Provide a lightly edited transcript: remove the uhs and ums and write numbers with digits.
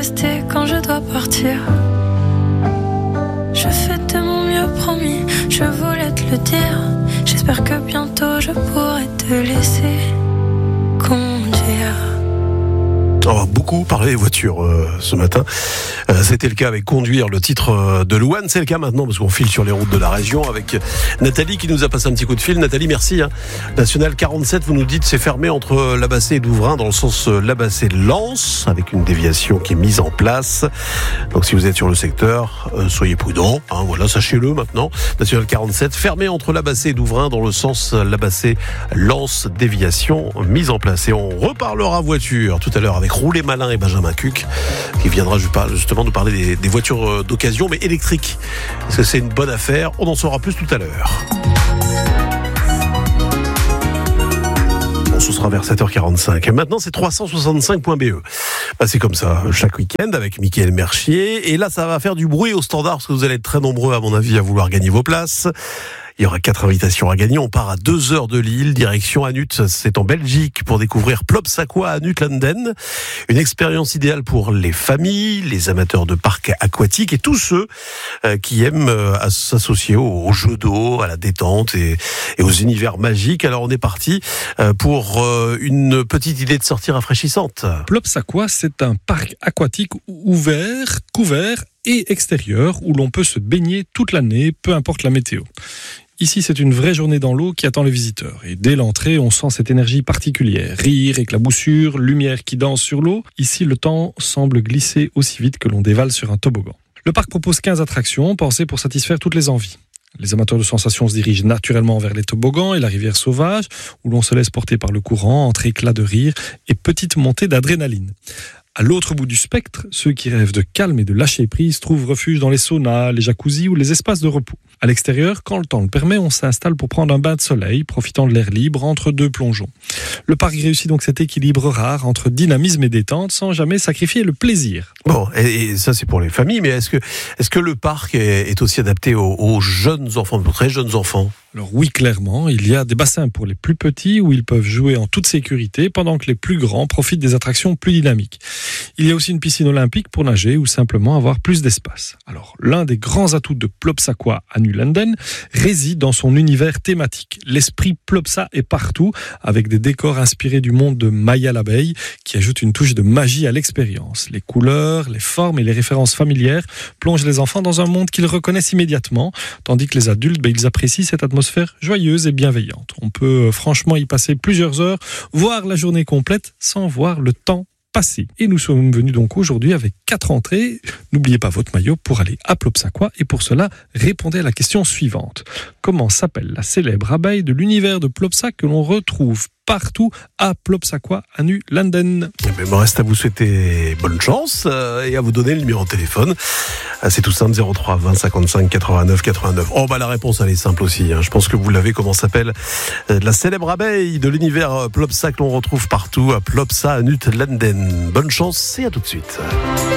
rester quand je dois partir. Je fais de mon mieux, promis, je voulais te le dire. J'espère que bientôt je pourrai te laisser conduire. On va beaucoup parler voiture ce matin. C'était le cas avec Conduire, le titre de Louane. C'est le cas maintenant parce qu'on file sur les routes de la région avec Nathalie qui nous a passé un petit coup de fil. Nathalie, merci. National 47, vous nous dites, c'est fermé entre Labassé et Douvrin dans le sens Labassé-Lens avec une déviation qui est mise en place. Donc si vous êtes sur le secteur, soyez prudents. Voilà, sachez-le maintenant. National 47, fermé entre Labassé et Douvrin dans le sens Labassé-Lens, déviation mise en place. Et on reparlera voiture tout à l'heure avec Rouler Malin et Benjamin Cuc qui viendra justement nous parler des voitures d'occasion mais électriques. Est-ce que c'est une bonne affaire? On en saura plus tout à l'heure. Ce sera vers 7h45. Et maintenant, c'est 365.be. C'est comme ça, chaque week-end, avec Mickaël Mercier. Et là, ça va faire du bruit au standard, parce que vous allez être très nombreux, à mon avis, à vouloir gagner vos places. Il y aura 4 invitations à gagner. On part à 2 heures de Lille, direction Anut. C'est en Belgique pour découvrir Plopsaquois à Anut-Landen. Une expérience idéale pour les familles, les amateurs de parcs aquatiques et tous ceux qui aiment s'associer aux jeux d'eau, à la détente et aux univers magiques. Alors on est parti pour une petite idée de sortie rafraîchissante. Plopsaquois, c'est un parc aquatique ouvert, couvert et extérieur où l'on peut se baigner toute l'année, peu importe la météo. Ici, c'est une vraie journée dans l'eau qui attend les visiteurs. Et dès l'entrée, on sent cette énergie particulière. Rire, éclaboussure, lumière qui danse sur l'eau. Ici, le temps semble glisser aussi vite que l'on dévale sur un toboggan. Le parc propose 15 attractions, pensées pour satisfaire toutes les envies. Les amateurs de sensations se dirigent naturellement vers les toboggans et la rivière sauvage, où l'on se laisse porter par le courant, entre éclats de rire et petites montées d'adrénaline. À l'autre bout du spectre, ceux qui rêvent de calme et de lâcher prise trouvent refuge dans les saunas, les jacuzzis ou les espaces de repos. À l'extérieur, quand le temps le permet, on s'installe pour prendre un bain de soleil, profitant de l'air libre entre 2 plongeons. Le parc réussit donc cet équilibre rare entre dynamisme et détente, sans jamais sacrifier le plaisir. Bon, et ça c'est pour les familles, mais est-ce que le parc est aussi adapté aux jeunes enfants, aux très jeunes enfants ? Alors oui, clairement, il y a des bassins pour les plus petits où ils peuvent jouer en toute sécurité pendant que les plus grands profitent des attractions plus dynamiques. Il y a aussi une piscine olympique pour nager ou simplement avoir plus d'espace. Alors, l'un des grands atouts de Plopsaquois à Anut-Landen réside dans son univers thématique. L'esprit Plopsa est partout, avec des décors inspirés du monde de Maya l'abeille, qui ajoute une touche de magie à l'expérience. Les couleurs, les formes et les références familières plongent les enfants dans un monde qu'ils reconnaissent immédiatement, tandis que les adultes, ils apprécient cette atmosphère joyeuse et bienveillante. On peut franchement y passer plusieurs heures, voire la journée complète, sans voir le temps passer. Et nous sommes venus donc aujourd'hui avec 4 entrées. N'oubliez pas votre maillot pour aller à Plopsaquois et pour cela, répondez à la question suivante. Comment s'appelle la célèbre abeille de l'univers de Plopsa que l'on retrouve partout à Plopsaquois à Anut-Landen? Il me reste à vous souhaiter bonne chance et à vous donner le numéro de téléphone. C'est tout simple, 03 20 55 89 89. La réponse elle est simple aussi. Je pense que vous l'avez. Comment s'appelle la célèbre abeille de l'univers Plopsa que l'on retrouve partout à Plopsa à Anut-Landen? Bonne chance et à tout de suite.